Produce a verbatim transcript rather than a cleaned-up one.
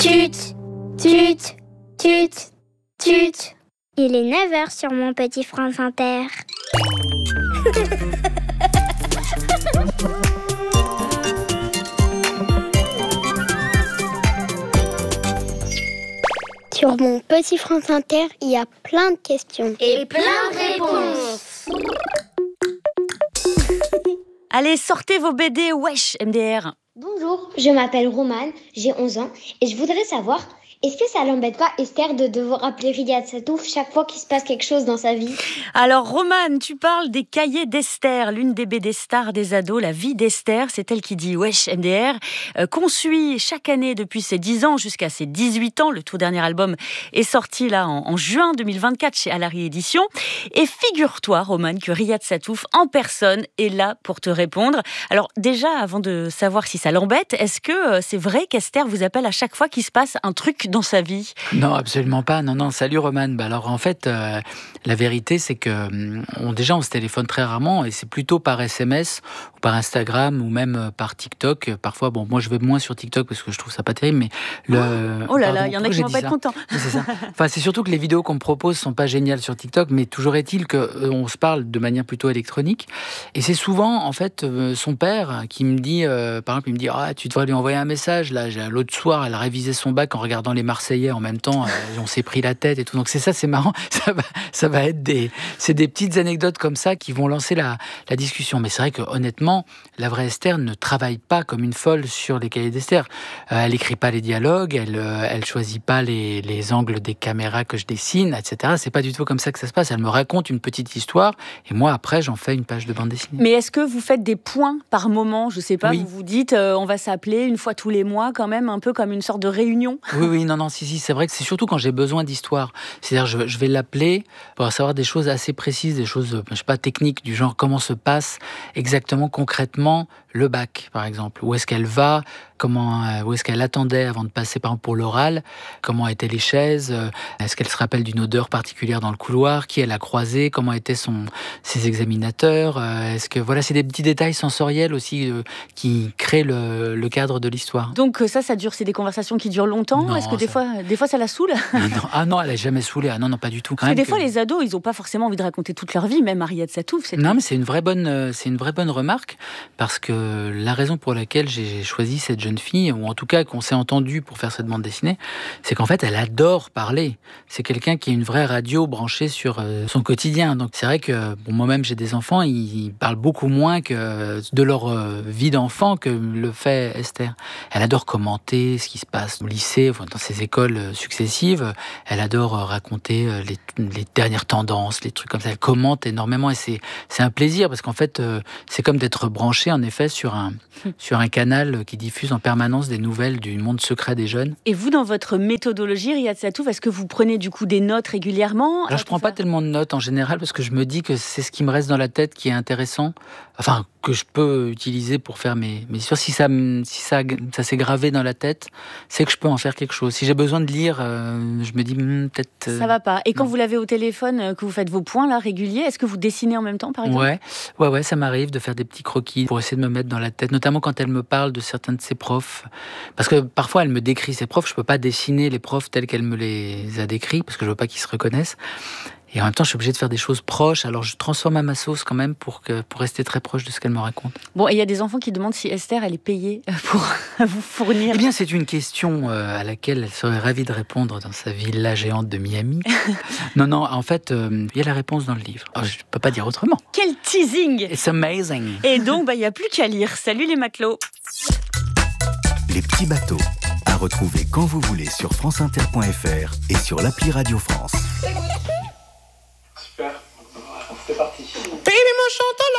Tut, tut, tut, tut. Il est neuf heures sur mon petit France Inter. Sur mon petit France Inter, il y a plein de questions. Et plein de réponses. Allez, sortez vos B D, wesh, M D R. Bonjour, je m'appelle Romane, j'ai onze ans et je voudrais savoir, est-ce que ça l'embête pas Esther de devoir appeler Riyad Satouf chaque fois qu'il se passe quelque chose dans sa vie? Alors Romane, tu parles des cahiers d'Esther, l'une des B D stars des ados, la vie d'Esther, c'est elle qui dit wesh M D R, euh, qu'on suit chaque année depuis ses dix ans jusqu'à ses dix-huit ans. Le tout dernier album est sorti là en, en juin deux mille vingt-quatre chez Alary Éditions. Et figure-toi Romane que Riyad Satouf en personne est là pour te répondre. Alors déjà, avant de savoir si ça l'embête, est-ce que euh, c'est vrai qu'Esther vous appelle à chaque fois qu'il se passe un truc dans sa vie? Non, absolument pas. Non, non. Salut Romane. Bah alors en fait, euh, la vérité c'est que on, déjà on se téléphone très rarement et c'est plutôt par S M S ou par Instagram ou même euh, par TikTok. Parfois, bon, moi je vais moins sur TikTok parce que je trouve ça pas terrible, mais le. Oh là là, il y en a qui vont pas être contents. C'est ça. Enfin, c'est surtout que les vidéos qu'on me propose sont pas géniales sur TikTok, mais toujours est-il que euh, on se parle de manière plutôt électronique. Et c'est souvent en fait euh, son père qui me dit, euh, par exemple, il me dit ah tu devrais lui envoyer un message. Là, l'autre soir, elle révisait son bac en regardant les Marseillais en même temps, euh, on s'est pris la tête et tout. Donc c'est ça, c'est marrant. Ça va, ça va être des, c'est des petites anecdotes comme ça qui vont lancer la, la discussion. Mais c'est vrai que honnêtement, la vraie Esther ne travaille pas comme une folle sur les cahiers d'Esther. Euh, elle écrit pas les dialogues, elle, euh, elle choisit pas les, les angles des caméras que je dessine, et cetera. C'est pas du tout comme ça que ça se passe. Elle me raconte une petite histoire et moi après j'en fais une page de bande dessinée. Mais est-ce que vous faites des points par moment? Je sais pas. Oui. Vous vous dites, euh, on va s'appeler une fois tous les mois, quand même, un peu comme une sorte de réunion. Oui, oui, non, non, si, si, c'est vrai que c'est surtout quand j'ai besoin d'histoire. C'est-à-dire, je, je vais l'appeler pour savoir des choses assez précises, des choses, je sais pas, techniques, du genre comment se passe exactement, concrètement, le bac, par exemple. Où est-ce qu'elle va? Comment, euh, où est-ce qu'elle attendait avant de passer, par exemple, pour l'oral? Comment étaient les chaises? euh, Est-ce qu'elle se rappelle d'une odeur particulière dans le couloir? Qui elle a croisé? Comment étaient son, ses examinateurs? euh, Est-ce que, voilà, c'est des petits détails sensoriels aussi euh, qui créent le, le cadre de l'histoire. Donc ça, ça dure, c'est des conversations qui durent longtemps? Non, Est-ce que des ça... fois, des fois ça la saoule? non, Ah non, elle n'a jamais saoulé. Ah non, non, pas du tout. Quand Parce que même des fois, que... les ados, ils n'ont pas forcément envie de raconter toute leur vie, même à Riyad Satouf. C'est... Non, mais c'est une vraie bonne, euh, c'est une vraie bonne remarque, parce que la raison pour laquelle j'ai choisi cette jeune fille, ou en tout cas qu'on s'est entendu pour faire cette bande dessinée, c'est qu'en fait, elle adore parler. C'est quelqu'un qui a une vraie radio branchée sur euh, son quotidien. Donc c'est vrai que bon, moi-même, j'ai des enfants, ils, ils parlent beaucoup moins que de leur euh, vie d'enfant que le fait Esther. Elle adore commenter ce qui se passe au lycée, enfin, dans ses écoles successives. Elle adore euh, raconter euh, les, les dernières tendances, les trucs comme ça. Elle commente énormément et c'est, c'est un plaisir parce qu'en fait, euh, c'est comme d'être branché en effet sur un, sur un canal qui diffuse en permanence des nouvelles du monde secret des jeunes. Et vous, dans votre méthodologie, Riyad Satouf, est-ce que vous prenez du coup des notes régulièrement? Alors, je prends pas tellement de notes en général parce que je me dis que c'est ce qui me reste dans la tête qui est intéressant. Enfin, que je peux utiliser pour faire mes, mes histoires. Si ça, si ça, ça s'est gravé dans la tête, c'est que je peux en faire quelque chose. Si j'ai besoin de lire, euh, je me dis hmm, peut-être. Euh, ça va pas. Et quand non. vous l'avez au téléphone, euh, que vous faites vos points là réguliers, est-ce que vous dessinez en même temps, par exemple? Ouais, ouais, ouais, ça m'arrive de faire des petits croquis pour essayer de me mettre dans la tête, notamment quand elle me parle de certains de ses profs. Parce que parfois elle me décrit ses profs, je peux pas dessiner les profs tels qu'elle me les a décrits parce que je veux pas qu'ils se reconnaissent. Et en même temps, je suis obligé de faire des choses proches. Alors, je transforme à ma sauce quand même pour, que, pour rester très proche de ce qu'elle me raconte. Bon, et il y a des enfants qui demandent si Esther, elle est payée pour vous fournir... Eh bien, c'est une question euh, à laquelle elle serait ravie de répondre dans sa villa géante de Miami. non, non, en fait, euh, il y a la réponse dans le livre. Oh, je ne peux pas dire autrement. Quel teasing! It's amazing! Et donc, bah, il n'y a plus qu'à lire. Salut les matelots! Les petits bateaux, à retrouver quand vous voulez sur franceinter point f r et sur l'appli Radio France. Super, c'est parti. Baby, mon chanteur